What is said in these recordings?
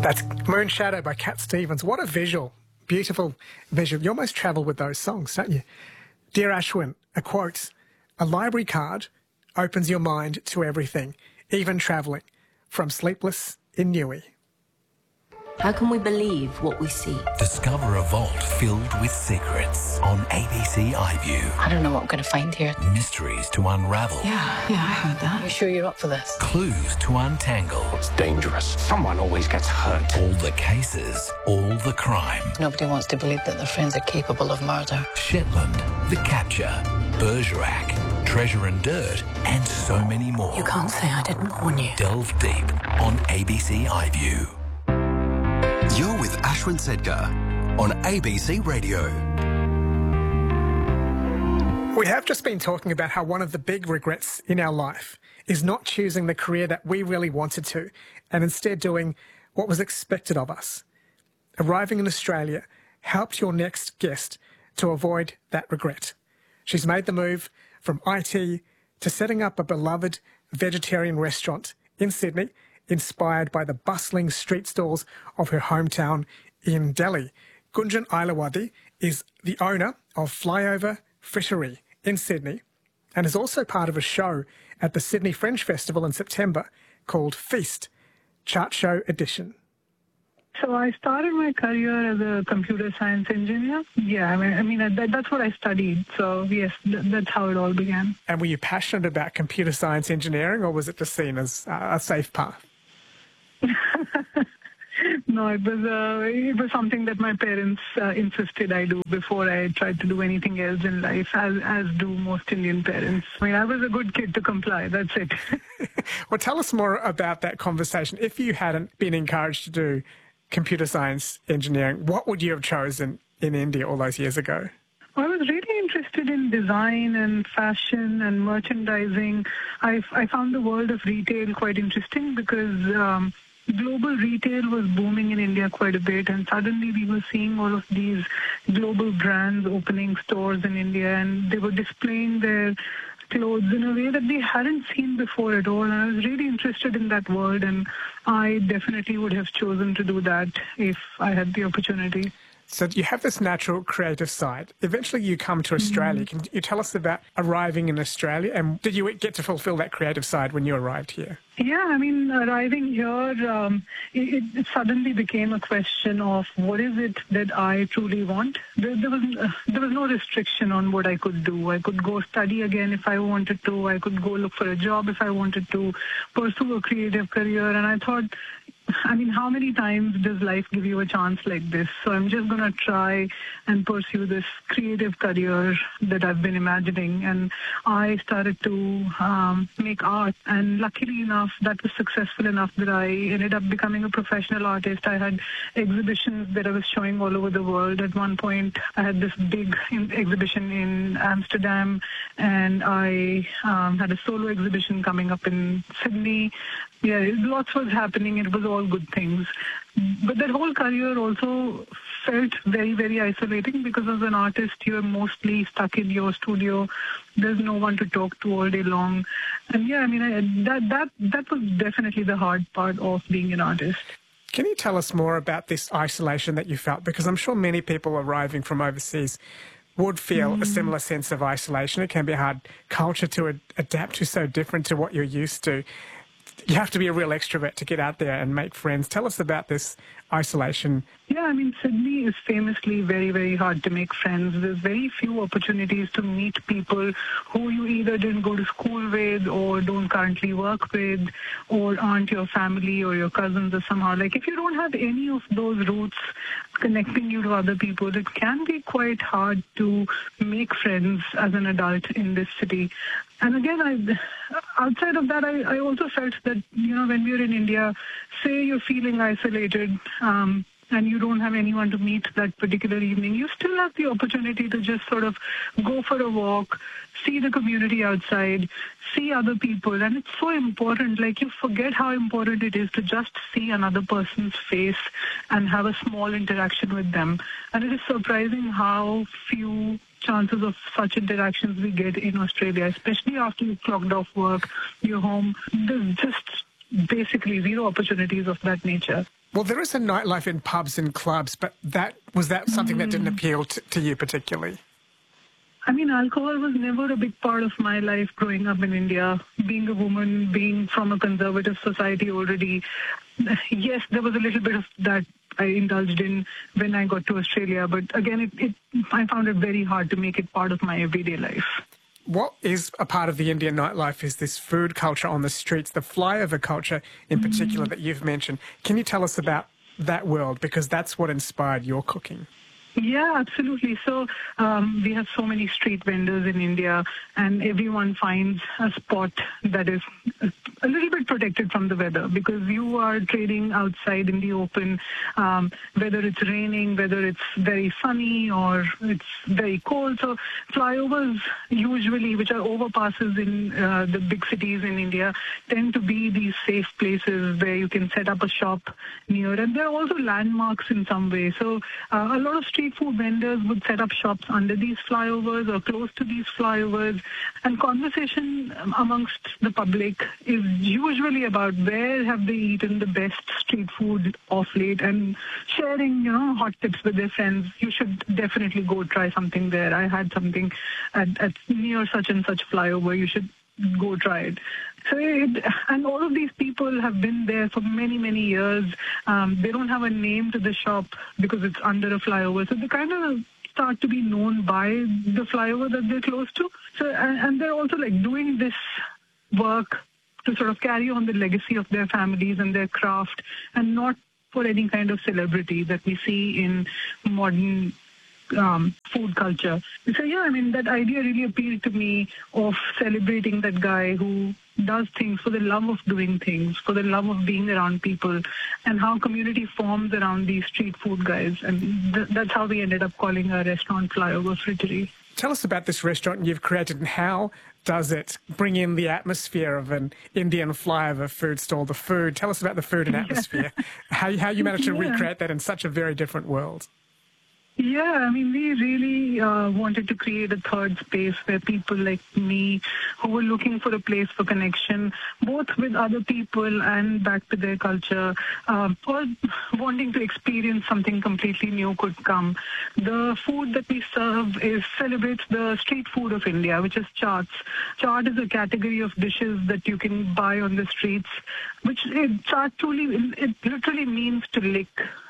That's Moon Shadow by Cat Stevens. What a visual. Beautiful visual. You almost travel with those songs, don't you? Dear Ashwin, a quote, "A library card opens your mind to everything, even travelling, from Sleepless in Newey." How can we believe what we see? Discover a vault filled with secrets on ABC iView. I don't know what I'm going to find here. Mysteries to unravel. Yeah, I heard that. You sure you're up for this? Clues to untangle. It's dangerous. Someone always gets hurt. All the cases, all the crime. Nobody wants to believe that their friends are capable of murder. Shetland, The Capture, Bergerac, Treasure and Dirt, and so many more. You can't say I didn't warn you. Delve deep on ABC iView. You're with Ashwin Sedgar on ABC Radio. We have just been talking about how one of the big regrets in our life is not choosing the career that we really wanted to and instead doing what was expected of us. Arriving in Australia helped your next guest to avoid that regret. She's made the move from IT to setting up a beloved vegetarian restaurant in Sydney, inspired by the bustling street stalls of her hometown in Delhi. Gunjan Ailawadhi is the owner of Flyover Frittery in Sydney and is also part of a show at the Sydney Fringe Festival in September called Feast, Chart Show Edition. So I started my career as a computer science engineer. Yeah, I mean that's what I studied. So yes, that's how it all began. And were you passionate about computer science engineering, or was it just seen as a safe path? No, it was something that my parents insisted I do before I tried to do anything else in life, as do most Indian parents. I mean, I was a good kid to comply, that's it. Well, tell us more about that conversation. If you hadn't been encouraged to do computer science engineering, what would you have chosen in India all those years ago? I was really interested in design and fashion and merchandising. I found the world of retail quite interesting because global retail was booming in India quite a bit, and suddenly we were seeing all of these global brands opening stores in India, and they were displaying their clothes in a way that we hadn't seen before at all. And I was really interested in that world, and I definitely would have chosen to do that if I had the opportunity. So you have this natural creative side. Eventually you come to Australia. Can you tell us about arriving in Australia, and did you get to fulfill that creative side when you arrived here? Yeah, I mean, arriving here, it suddenly became a question of what is it that I truly want. There was no restriction on what I could do. I could go study again if I wanted to. I could go look for a job if I wanted to, pursue a creative career. And I thought, I mean, how many times does life give you a chance like this? So I'm just going to try and pursue this creative career that I've been imagining. And I started to make art. And luckily enough, that was successful enough that I ended up becoming a professional artist. I had exhibitions that I was showing all over the world. At one point, I had this big exhibition in Amsterdam, and I had a solo exhibition coming up in Sydney. Yeah, lots was happening. It was all good things. But that whole career also felt very, very isolating because as an artist, you're mostly stuck in your studio. There's no one to talk to all day long. And yeah, I mean, that was definitely the hard part of being an artist. Can you tell us more about this isolation that you felt? Because I'm sure many people arriving from overseas would feel a similar sense of isolation. It can be a hard culture to adapt to, so different to what you're used to. You have to be a real extrovert to get out there and make friends. Tell us about this isolation. Yeah, I mean, Sydney is famously very, very hard to make friends. There's very few opportunities to meet people who you either didn't go to school with or don't currently work with or aren't your family or your cousins or somehow. Like, if you don't have any of those routes connecting you to other people, it can be quite hard to make friends as an adult in this city. And again, outside of that, I also felt that, you know, when we were in India, say you're feeling isolated and you don't have anyone to meet that particular evening, you still have the opportunity to just sort of go for a walk, see the community outside, see other people. And it's so important, like you forget how important it is to just see another person's face and have a small interaction with them. And it is surprising how few chances of such interactions we get in Australia, especially after you've clocked off work, you're home. There's just basically zero opportunities of that nature. Well, there is a nightlife in pubs and clubs, but was that something that didn't appeal to you particularly? I mean, alcohol was never a big part of my life growing up in India. Being a woman, being from a conservative society already, yes, there was a little bit of that I indulged in when I got to Australia. But again, I found it very hard to make it part of my everyday life. What is a part of the Indian nightlife is this food culture on the streets, the flyover culture in particular that you've mentioned. Can you tell us about that world? Because that's what inspired your cooking. Yeah, absolutely. So we have so many street vendors in India, and everyone finds a spot that is a little bit protected from the weather, because you are trading outside in the open, whether it's raining, whether it's very sunny or it's very cold. So flyovers usually, which are overpasses in the big cities in India, tend to be these safe places where you can set up a shop near. And they're also landmarks in some way. So a lot of street food vendors would set up shops under these flyovers or close to these flyovers, and conversation amongst the public is usually about where have they eaten the best street food of late, and sharing, hot tips with their friends. You should definitely go try something there. I had something at near such and such flyover. You should go try it. So, and all of these people have been there for many, many years. They don't have a name to the shop because it's under a flyover. So they kind of start to be known by the flyover that they're close to. So, and they're also like doing this work to sort of carry on the legacy of their families and their craft, and not for any kind of celebrity that we see in modern food culture. So yeah, I mean, that idea really appealed to me, of celebrating that guy who does things for the love of doing things, for the love of being around people, and how community forms around these street food guys. And that's how we ended up calling our restaurant Flyover Frittery. Tell us about this restaurant you've created, and how does it bring in the atmosphere of an Indian flyover food stall, the food? Tell us about the food and atmosphere, how you managed to recreate that in such a very different world. Yeah, I mean, we really wanted to create a third space where people like me, who were looking for a place for connection, both with other people and back to their culture, or wanting to experience something completely new, could come. The food that we serve celebrates the street food of India, which is chaats. Chaat is a category of dishes that you can buy on the streets, chaat it literally means to lick.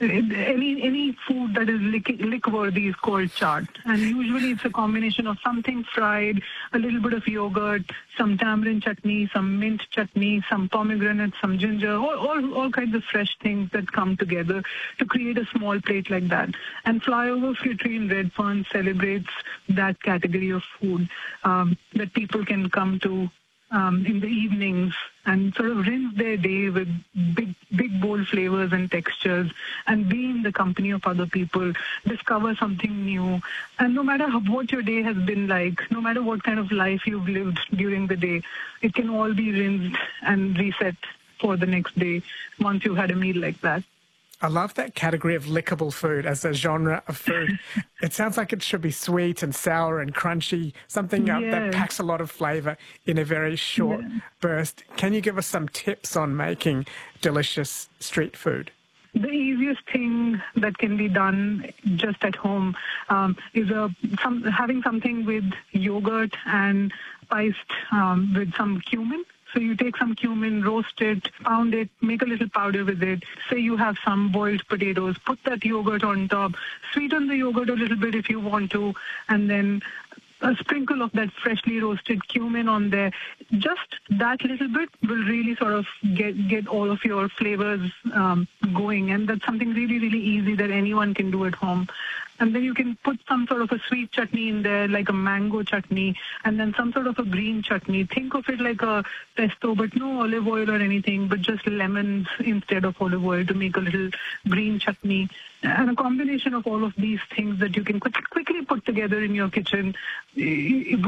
Any food that is lick-worthy is called chaat. And usually it's a combination of something fried, a little bit of yogurt, some tamarind chutney, some mint chutney, some pomegranate, some ginger, all kinds of fresh things that come together to create a small plate like that. And Flyover Frittery in Redfern celebrates that category of food that people can come to in the evenings and sort of rinse their day with big, bold flavors and textures, and be in the company of other people, discover something new. And no matter what your day has been like, no matter what kind of life you've lived during the day, it can all be rinsed and reset for the next day once you've had a meal like that. I love that category of lickable food as a genre of food. It sounds like it should be sweet and sour and crunchy, something that packs a lot of flavour in a very short burst. Can you give us some tips on making delicious street food? The easiest thing that can be done just at home is having something with yogurt and spiced with some cumin. So you take some cumin, roast it, pound it, make a little powder with it. Say you have some boiled potatoes, put that yogurt on top, sweeten the yogurt a little bit if you want to, and then a sprinkle of that freshly roasted cumin on there. Just that little bit will really sort of get all of your flavors going. And that's something really, really easy that anyone can do at home. And then you can put some sort of a sweet chutney in there, like a mango chutney, and then some sort of a green chutney. Think of it like a pesto, but no olive oil or anything, but just lemons instead of olive oil to make a little green chutney. And a combination of all of these things that you can quickly put together in your kitchen, it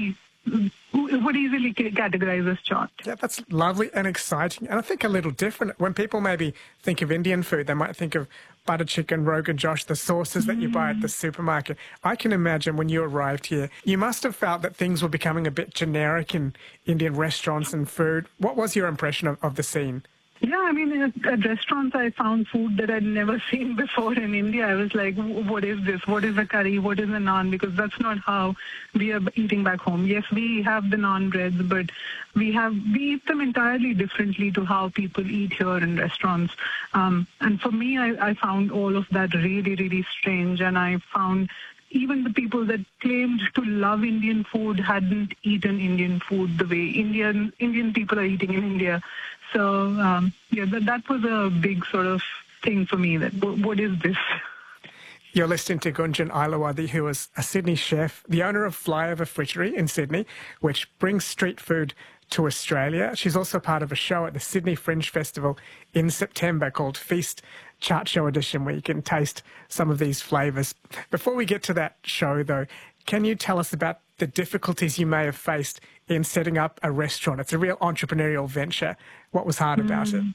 would easily categorize as chaat. Yeah, that's lovely and exciting, and I think a little different. When people maybe think of Indian food, they might think of butter chicken, Rogan Josh, the sauces that you buy at the supermarket. I can imagine when you arrived here, you must have felt that things were becoming a bit generic in Indian restaurants and food. What was your impression of the scene? Yeah, I mean, at restaurants, I found food that I'd never seen before in India. I was like, what is this? What is a curry? What is a naan? Because that's not how we are eating back home. Yes, we have the naan breads, but we eat them entirely differently to how people eat here in restaurants. And for me, I found all of that really, really strange. And I found even the people that claimed to love Indian food hadn't eaten Indian food the way Indian people are eating in India. So, that was a big sort of thing for me, that what is this? You're listening to Gunjan Ailawadi, who is a Sydney chef, the owner of Flyover Frittery in Sydney, which brings street food to Australia. She's also part of a show at the Sydney Fringe Festival in September called Feast Chart Show Edition, where you can taste some of these flavours. Before we get to that show, though, can you tell us about the difficulties you may have faced in setting up a restaurant? It's a real entrepreneurial venture. What was hard about it?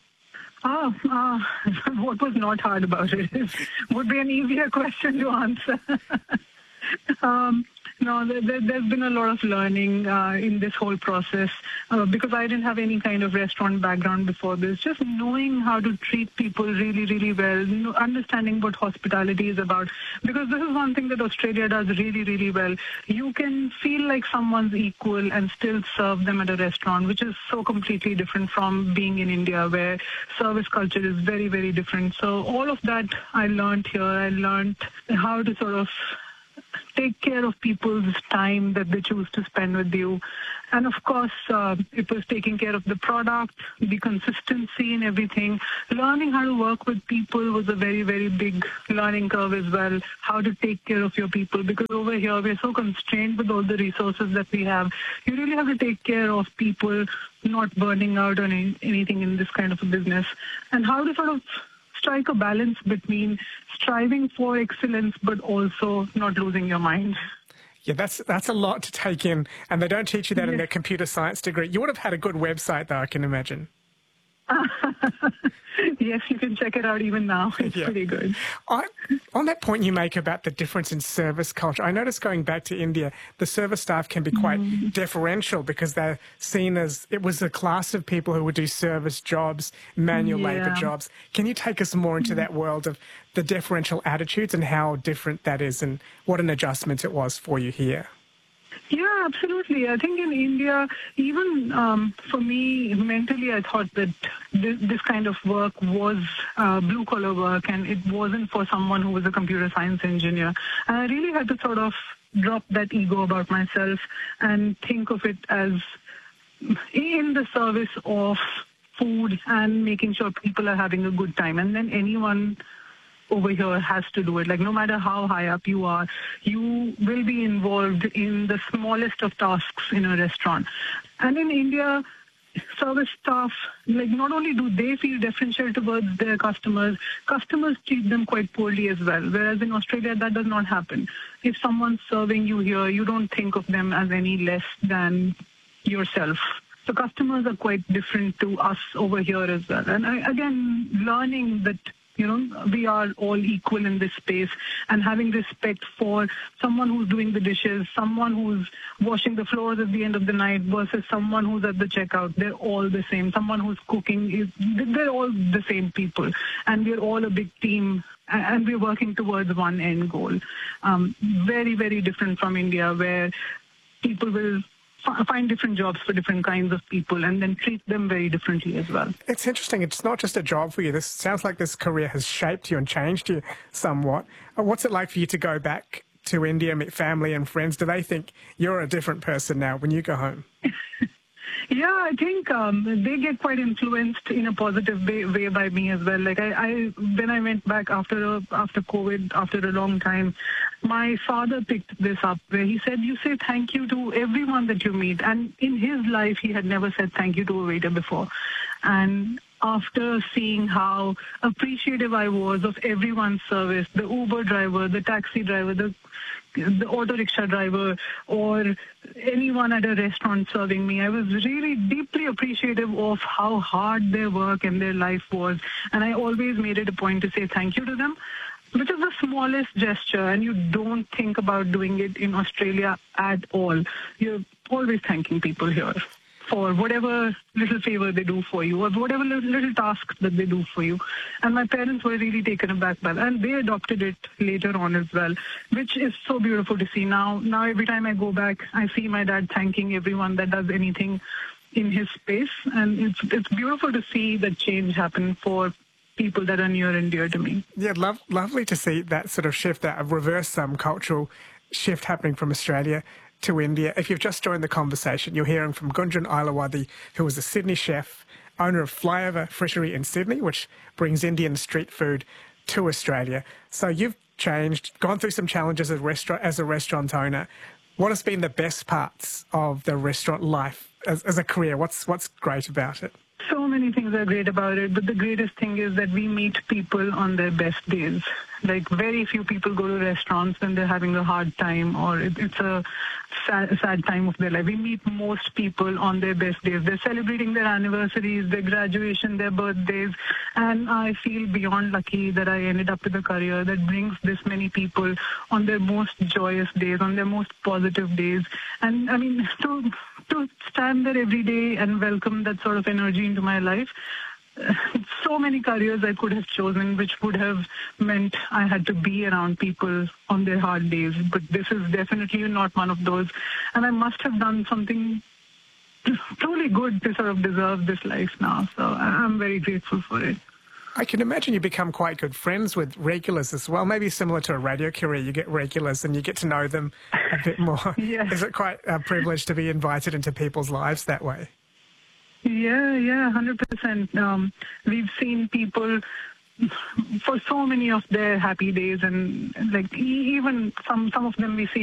What was not hard about it would be an easier question to answer. No, there's been a lot of learning in this whole process because I didn't have any kind of restaurant background before this. Just knowing how to treat people really, really well, understanding what hospitality is about. Because this is one thing that Australia does really, really well. You can feel like someone's equal and still serve them at a restaurant, which is so completely different from being in India, where service culture is very, very different. So all of that I learned here. I learned how to sort of take care of people's time that they choose to spend with you. And of course, it was taking care of the product, the consistency in everything. Learning how to work with people was a very, very big learning curve as well, how to take care of your people. Because over here, we're so constrained with all the resources that we have. You really have to take care of people not burning out on anything in this kind of a business. And how to sort of strike a balance between striving for excellence but also not losing your mind. Yeah, that's a lot to take in, and they don't teach you that in their computer science degree. You would have had a good website, though, I can imagine. Yes, you can check it out even now. It's pretty good. On that point you make about the difference in service culture, I noticed going back to India, the service staff can be quite deferential because they're seen as, it was a class of people who would do service jobs, manual labour jobs. Can you take us more into that world of the deferential attitudes and how different that is and what an adjustment it was for you here? Yeah, absolutely. I think in India, even for me, mentally, I thought that this kind of work was blue-collar work, and it wasn't for someone who was a computer science engineer. And I really had to sort of drop that ego about myself and think of it as in the service of food and making sure people are having a good time. And then anyone over here has to do it. Like, no matter how high up you are, you will be involved in the smallest of tasks in a restaurant. And in India, service staff, like, not only do they feel deferential towards their customers treat them quite poorly as well. Whereas in Australia, that does not happen. If someone's serving you here, you don't think of them as any less than yourself. So customers are quite different to us over here as well. And again, learning that, you know, we are all equal in this space, and having respect for someone who's doing the dishes, someone who's washing the floors at the end of the night versus someone who's at the checkout. They're all the same. Someone who's cooking, they're all the same people. And we're all a big team, and we're working towards one end goal. Very, very different from India, where people will find different jobs for different kinds of people and then treat them very differently as well. It's interesting. It's not just a job for you. This sounds like this career has shaped you and changed you somewhat. What's it like for you to go back to India, meet family and friends? Do they think you're a different person now when you go home? Yeah, I think they get quite influenced in a positive way by me as well. Like when I went back after COVID, after a long time, my father picked this up where he said, you say thank you to everyone that you meet. And in his life, he had never said thank you to a waiter before. And after seeing how appreciative I was of everyone's service, the Uber driver, the taxi driver, the auto rickshaw driver, or anyone at a restaurant serving me, I was really deeply appreciative of how hard their work and their life was. And I always made it a point to say thank you to them, which is the smallest gesture, and you don't think about doing it in Australia at all. You're always thanking people here. for whatever little favor they do for you or whatever little task that they do for you. And my parents were really taken aback by that. And they adopted it later on as well, which is so beautiful to see. Now every time I go back, I see my dad thanking everyone that does anything in his space. And it's beautiful to see that change happen for people that are near and dear to me. Yeah, lovely to see that sort of shift, that reverse cultural shift happening from Australia to India. If you've just joined the conversation, you're hearing from Gunjan Ailawadhi, who is a Sydney chef, owner of Flyover Frittery in Sydney, which brings Indian street food to Australia. So you've changed, gone through some challenges as a restaurant owner. What has been the best parts of the restaurant life as a career? What's great about it? So many things are great about it, but the greatest thing is that we meet people on their best days. Like, very few people go to restaurants when they're having a hard time or it's a sad time of their life. We meet most people on their best days. They're celebrating their anniversaries, their graduation, their birthdays, and I feel beyond lucky that I ended up with a career that brings this many people on their most joyous days, on their most positive days. And I mean, to stand there every day and welcome that sort of energy into my life, so many careers I could have chosen, which would have meant I had to be around people on their hard days. But this is definitely not one of those. And I must have done something truly good to sort of deserve this life now. So I'm very grateful for it. I can imagine you become quite good friends with regulars as well. Maybe similar to a radio career, you get regulars and you get to know them a bit more. Yes. Is it quite a privilege to be invited into people's lives that way? Yeah, 100%. We've seen people for so many of their happy days, and like even some of them we see